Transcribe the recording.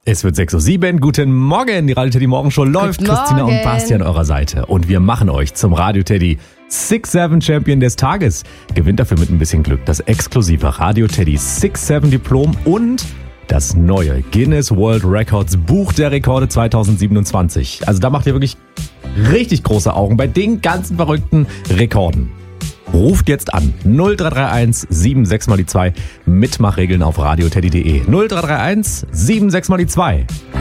Es wird 6:07 Uhr. Guten Morgen. Die Radio Teddy Morgenshow läuft. Guten Christina Morgen. und Basti an eurer Seite. Und wir machen euch zum Radio Teddy 6-7 Champion des Tages. Gewinnt dafür mit ein bisschen Glück das exklusive Radio Teddy 6-7 Diplom und das neue Guinness World Records Buch der Rekorde 2027. Also da macht ihr wirklich richtig große Augen bei den ganzen verrückten Rekorden. Ruft jetzt an 0331 76 mal die 2. Mitmachregeln auf radioteddy.de. 0331 76 mal die 2.